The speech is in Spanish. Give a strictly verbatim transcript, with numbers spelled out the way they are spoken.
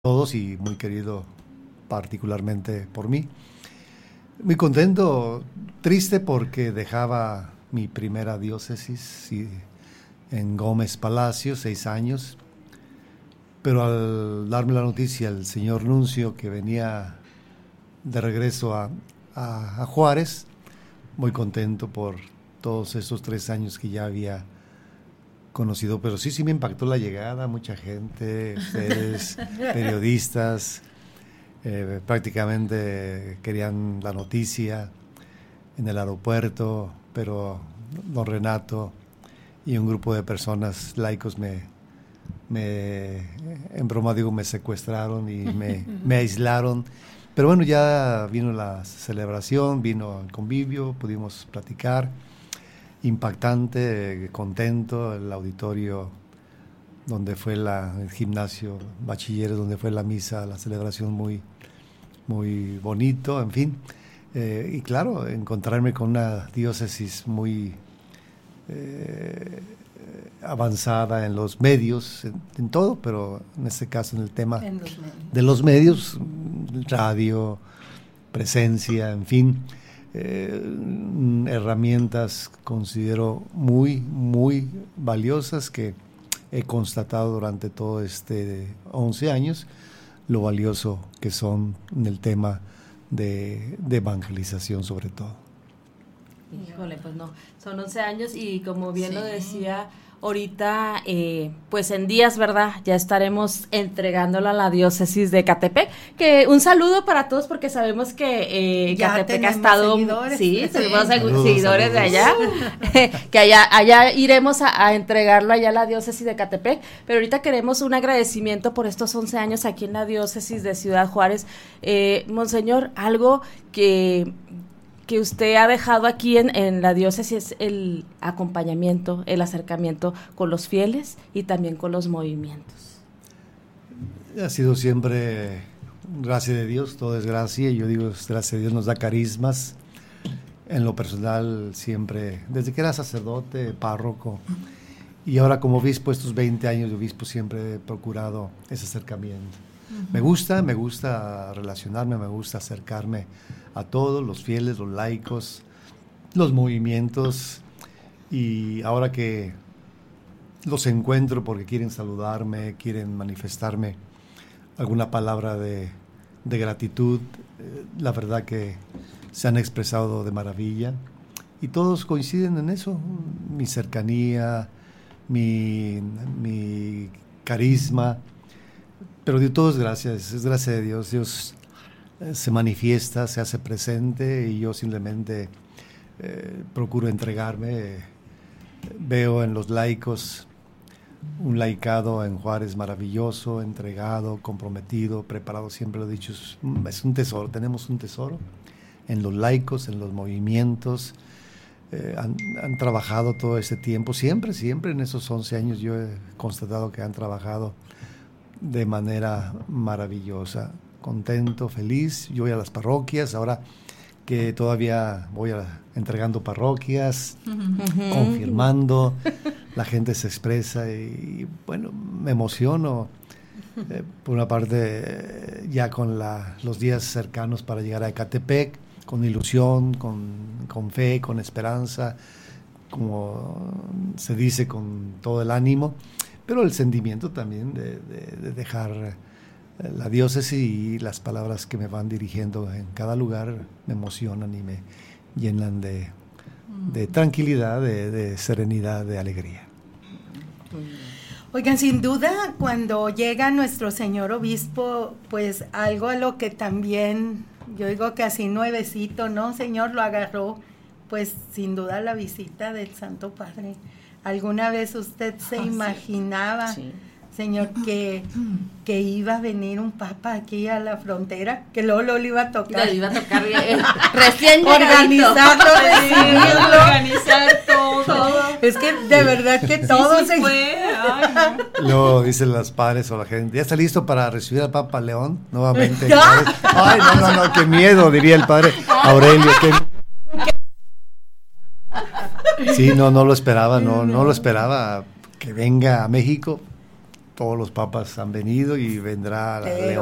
todos y muy querido particularmente por mí. Muy contento, triste porque dejaba mi primera diócesis sí, en Gómez Palacio, seis años, pero al darme la noticia el señor nuncio que venía de regreso a, a, a Juárez, muy contento por todos esos tres años que ya había conocido, pero sí, sí me impactó la llegada, mucha gente, ustedes, periodistas, eh, prácticamente querían la noticia en el aeropuerto, pero don Renato y un grupo de personas laicos me, me en broma digo, me secuestraron y me, me aislaron, pero bueno, ya vino la celebración, vino el convivio, pudimos platicar. Impactante, contento, el auditorio donde fue la, el gimnasio Bachilleres, donde fue la misa, la celebración muy, muy bonito, en fin. Eh, y claro, encontrarme con una diócesis muy eh, avanzada en los medios, en, en todo, pero en este caso en el tema en los de los medios, radio, presencia, en fin. Eh, herramientas considero muy, muy valiosas que he constatado durante todo este once años, lo valioso que son en el tema de, de evangelización sobre todo. Híjole, pues no, son once años y como bien sí. lo decía ahorita, eh, pues en días, ¿verdad? Ya estaremos entregándola a la diócesis de Ecatepec, que un saludo para todos porque sabemos que eh, Ecatepec ha estado, seguidores, sí, sí, tenemos saludos, seguidores saludos. De allá, que allá, allá iremos a, a entregarlo allá a la diócesis de Ecatepec, pero ahorita queremos un agradecimiento por estos once años aquí en la diócesis de Ciudad Juárez. Eh, Monseñor, algo que... que usted ha dejado aquí en, en la diócesis es el acompañamiento, el acercamiento con los fieles y también con los movimientos. Ha sido siempre gracia de Dios, todo es gracia, y yo digo, gracia de Dios nos da carismas. En lo personal siempre, desde que era sacerdote, párroco, y ahora como obispo, estos veinte años de obispo, siempre he procurado ese acercamiento. Uh-huh. Me gusta, me gusta relacionarme, me gusta acercarme a todos, los fieles, los laicos, los movimientos, y ahora que los encuentro porque quieren saludarme, quieren manifestarme alguna palabra de, de gratitud, eh, la verdad que se han expresado de maravilla, y todos coinciden en eso, mi cercanía, mi, mi carisma, pero de todo es gracias, es gracia de Dios, Dios se manifiesta, se hace presente y yo simplemente eh, procuro entregarme. Eh, veo en los laicos un laicado en Juárez maravilloso, entregado, comprometido, preparado, siempre lo he dicho, es, es un tesoro, tenemos un tesoro en los laicos, en los movimientos, eh, han, han trabajado todo ese tiempo, siempre, siempre en esos once años yo he constatado que han trabajado de manera maravillosa. Contento, feliz, yo voy a las parroquias, ahora que todavía voy a, entregando parroquias, uh-huh. confirmando, la gente se expresa y, y bueno, me emociono, eh, por una parte eh, ya con la, los días cercanos para llegar a Ecatepec, con ilusión, con, con fe, con esperanza, como se dice, con todo el ánimo, pero el sentimiento también de, de, de dejar la diócesis y las palabras que me van dirigiendo en cada lugar me emocionan y me llenan de, de tranquilidad, de, de serenidad, de alegría. Oigan, sin duda, cuando llega nuestro señor obispo, pues algo a lo que también, yo digo que así nuevecito, ¿no? Señor, lo agarró, pues sin duda la visita del Santo Padre. ¿Alguna vez usted se oh, imaginaba... Sí. Sí. Señor, que, que iba a venir un papa aquí a la frontera, que luego lo iba a tocar. Le iba a tocar bien, recién organizarlo, recibirlo, organizar todo. todo. Es que de verdad que todo sí, sí se fue. Ay, no. Luego dicen los padres o la gente, ¿ya está listo para recibir al Papa León nuevamente? Ay, no, no, no, qué miedo, diría el padre Aurelio. Qué... Sí, no, no lo esperaba, no, no lo esperaba que venga a México. todos los papas han venido y vendrá la Pero